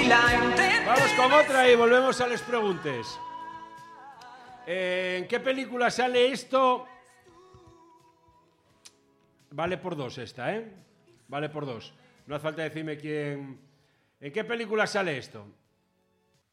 Vamos con otra y volvemos a les preguntes. ¿En qué película sale esto? Vale por dos esta, ¿eh? Vale por dos. No hace falta decirme quién... ¿En qué película sale esto?